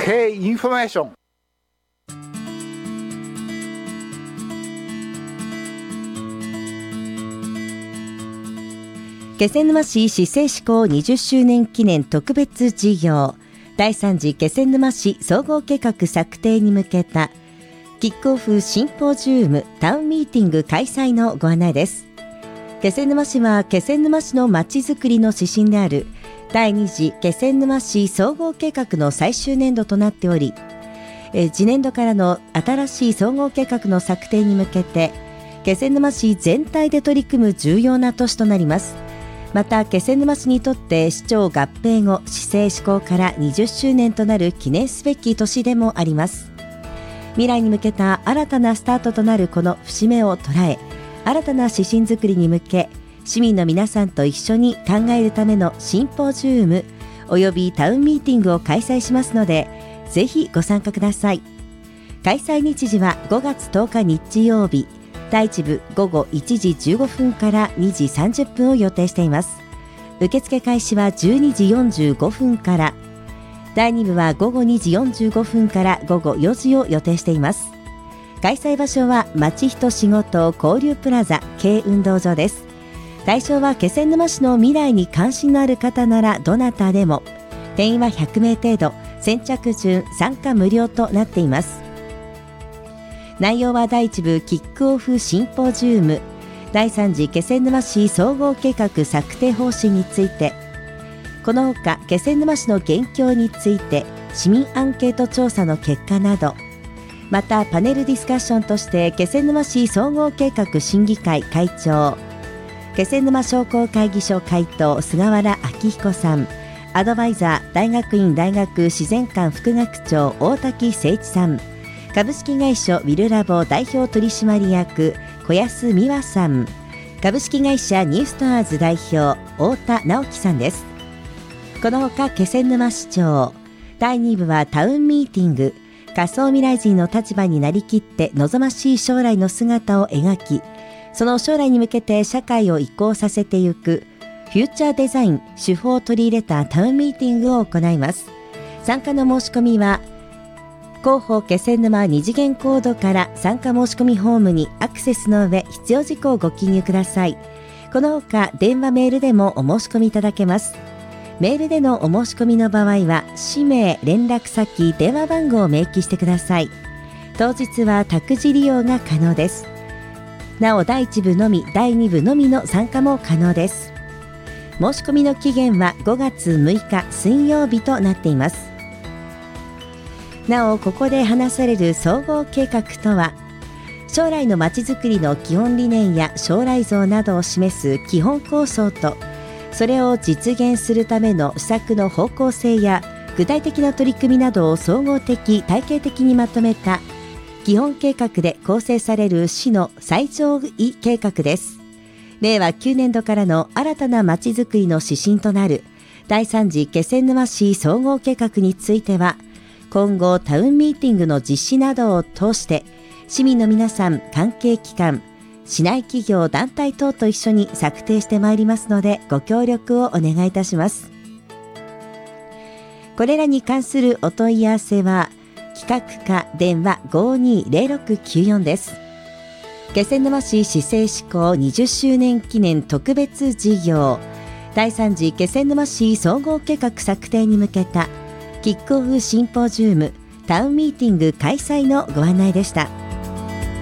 経営インフォメーション。 気仙沼市市政施行20周年記念特別事業第3次気仙沼市総合計画策定に向けたキックオフシンポジウムタウンミーティング開催のご案内です。気仙沼市は気仙沼市のまちづくりの指針である第2次気仙沼市総合計画の最終年度となっており、次年度からの新しい総合計画の策定に向けて気仙沼市全体で取り組む重要な年となります。また気仙沼市にとって市長合併後市政施行から20周年となる記念すべき年でもあります。未来に向けた新たなスタートとなるこの節目を捉え、新たな指針作りに向け市民の皆さんと一緒に考えるためのシンポジウムおよびタウンミーティングを開催しますので、ぜひご参加ください。開催日時は5月10日日曜日、第1部午後1時15分から2時30分を予定しています。受付開始は12時45分から、第2部は午後2時45分から午後4時を予定しています。開催場所は町人仕事交流プラザ軽運動場です。対象は気仙沼市の未来に関心のある方ならどなたでも、定員は100名程度、先着順参加無料となっています。内容は第1部キックオフシンポジウム第3次気仙沼市総合計画策定方針について、このほか気仙沼市の現況について市民アンケート調査の結果など、またパネルディスカッションとして気仙沼市総合計画審議会会長、気仙沼商工会議所会頭菅原明彦さん、アドバイザー大学院大学自然館副学長大滝誠一さん、株式会社ウィルラボ代表取締役小安美和さん、株式会社ニューストアーズ代表太田直樹さんです。このほか気仙沼市長、第2部はタウンミーティング、仮想未来人の立場になりきって望ましい将来の姿を描き、その将来に向けて社会を移行させていくフューチャーデザイン手法を取り入れたタウンミーティングを行います。参加の申し込みは広報気仙沼2次元コードから参加申し込みフォームにアクセスの上、必要事項をご記入ください。このほか電話メールでもお申し込みいただけます。メールでのお申し込みの場合は氏名、連絡先、電話番号を明記してください。当日は託児利用が可能です。なお第1部のみ第2部のみの参加も可能です。申し込みの期限は5月6日水曜日となっています。なおここで話される総合計画とは、将来のまちづくりの基本理念や将来像などを示す基本構想と、それを実現するための施策の方向性や具体的な取り組みなどを総合的体系的にまとめた基本計画で構成される市の最上位計画です。令和9年度からの新たなまちづくりの指針となる第3次気仙沼市総合計画については、今後タウンミーティングの実施などを通して市民の皆さん、関係機関、市内企業団体等と一緒に策定してまいりますので、ご協力をお願いいたします。これらに関するお問い合わせは企画課電話 520694 です。気仙沼市市政施行20周年記念特別事業第3次気仙沼市総合計画策定に向けたキックオフシンポジウムタウンミーティング開催のご案内でした。